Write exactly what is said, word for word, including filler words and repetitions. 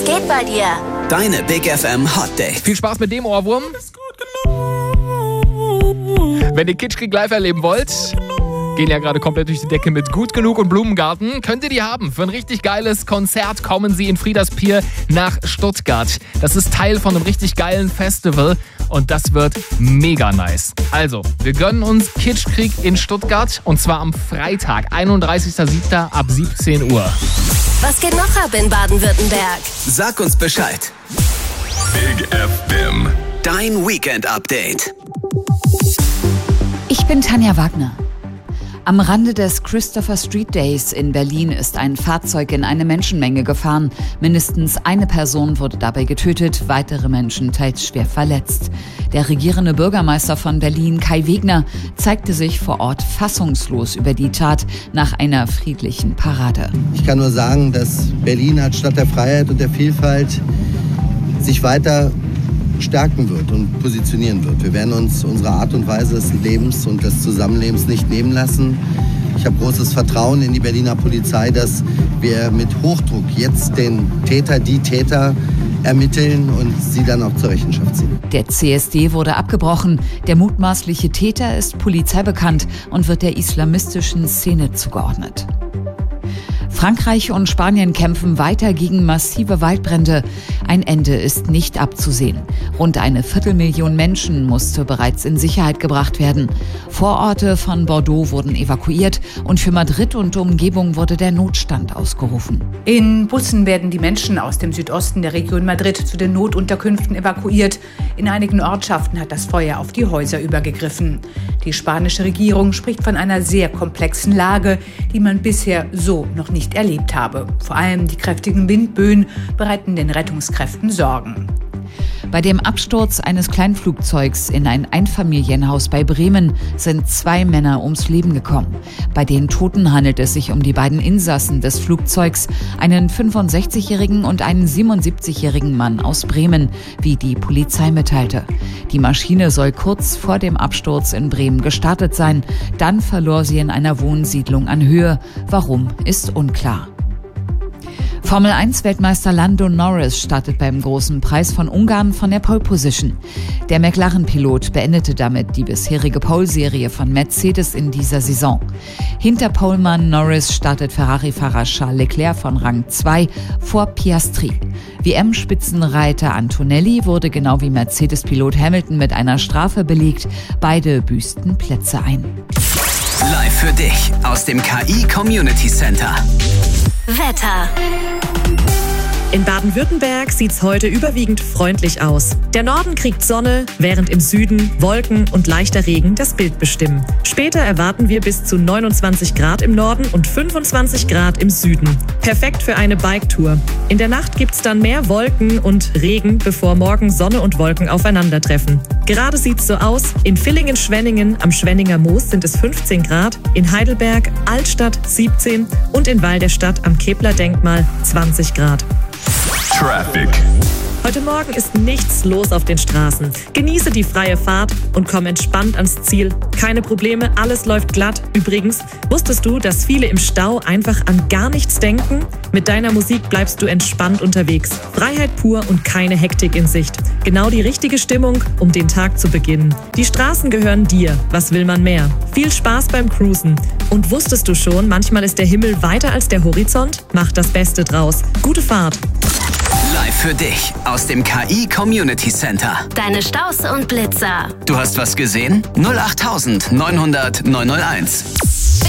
Was geht bei dir? Deine Big F M Hot Day. Viel Spaß mit dem Ohrwurm. Wenn ihr Kitschkrieg live erleben wollt, gehen ja gerade komplett durch die Decke mit Gut Genug und Blumengarten. Könnt ihr die haben? Für ein richtig geiles Konzert kommen sie in Friedaspier nach Stuttgart. Das ist Teil von einem richtig geilen Festival und das wird mega nice. Also, wir gönnen uns Kitschkrieg in Stuttgart und zwar am Freitag, einunddreißigster siebter ab siebzehn Uhr. Was geht noch ab in Baden-Württemberg? Sag uns Bescheid. Big F M. Dein Weekend-Update. Ich bin Tanja Wagner. Am Rande des Christopher Street Days in Berlin ist ein Fahrzeug in eine Menschenmenge gefahren. Mindestens eine Person wurde dabei getötet, weitere Menschen teils schwer verletzt. Der regierende Bürgermeister von Berlin, Kai Wegner, zeigte sich vor Ort fassungslos über die Tat nach einer friedlichen Parade. Ich kann nur sagen, dass Berlin als Stadt der Freiheit und der Vielfalt sich weiter stärken wird und positionieren wird. Wir werden uns unsere Art und Weise des Lebens und des Zusammenlebens nicht nehmen lassen. Ich habe großes Vertrauen in die Berliner Polizei, dass wir mit Hochdruck jetzt den Täter, die Täter ermitteln und sie dann auch zur Rechenschaft ziehen. Der C S D wurde abgebrochen. Der mutmaßliche Täter ist polizeibekannt und wird der islamistischen Szene zugeordnet. Frankreich und Spanien kämpfen weiter gegen massive Waldbrände. Ein Ende ist nicht abzusehen. Rund eine Viertelmillion Menschen musste bereits in Sicherheit gebracht werden. Vororte von Bordeaux wurden evakuiert und für Madrid und Umgebung wurde der Notstand ausgerufen. In Bussen werden die Menschen aus dem Südosten der Region Madrid zu den Notunterkünften evakuiert. In einigen Ortschaften hat das Feuer auf die Häuser übergegriffen. Die spanische Regierung spricht von einer sehr komplexen Lage, die man bisher so noch nicht erlebt habe. Vor allem die kräftigen Windböen bereiten den Rettungskräften Sorgen. Bei dem Absturz eines Kleinflugzeugs in ein Einfamilienhaus bei Bremen sind zwei Männer ums Leben gekommen. Bei den Toten handelt es sich um die beiden Insassen des Flugzeugs, einen fünfundsechzigjährigen und einen siebenundsiebzigjährigen Mann aus Bremen, wie die Polizei mitteilte. Die Maschine soll kurz vor dem Absturz in Bremen gestartet sein. Dann verlor sie in einer Wohnsiedlung an Höhe. Warum, ist unklar. Formel eins Weltmeister Lando Norris startet beim Großen Preis von Ungarn von der Pole Position. Der McLaren-Pilot beendete damit die bisherige Pole-Serie von Mercedes in dieser Saison. Hinter Polemann Norris startet Ferrari-Fahrer Charles Leclerc von Rang zwei vor Piastri. W M-Spitzenreiter Antonelli wurde genau wie Mercedes-Pilot Hamilton mit einer Strafe belegt. Beide büßten Plätze ein. Live für dich aus dem K I Community Center. Wetter. In Baden-Württemberg sieht's heute überwiegend freundlich aus. Der Norden kriegt Sonne, während im Süden Wolken und leichter Regen das Bild bestimmen. Später erwarten wir bis zu neunundzwanzig Grad im Norden und fünfundzwanzig Grad im Süden. Perfekt für eine Biketour. In der Nacht gibt's dann mehr Wolken und Regen, bevor morgen Sonne und Wolken aufeinandertreffen. Gerade sieht's so aus. In Villingen-Schwenningen am Schwenninger Moos sind es fünfzehn Grad, in Heidelberg, Altstadt siebzehn und in Weil der Stadt am Kepler-Denkmal zwanzig Grad. Traffic. Heute Morgen ist nichts los auf den Straßen. Genieße die freie Fahrt und komm entspannt ans Ziel. Keine Probleme, alles läuft glatt. Übrigens, wusstest du, dass viele im Stau einfach an gar nichts denken? Mit deiner Musik bleibst du entspannt unterwegs. Freiheit pur und keine Hektik in Sicht. Genau die richtige Stimmung, um den Tag zu beginnen. Die Straßen gehören dir. Was will man mehr? Viel Spaß beim Cruisen. Und wusstest du schon, manchmal ist der Himmel weiter als der Horizont? Mach das Beste draus. Gute Fahrt. Live für dich aus dem K I Community Center. Deine Staus und Blitzer. Du hast was gesehen? null acht neunhundert neunhunderteins.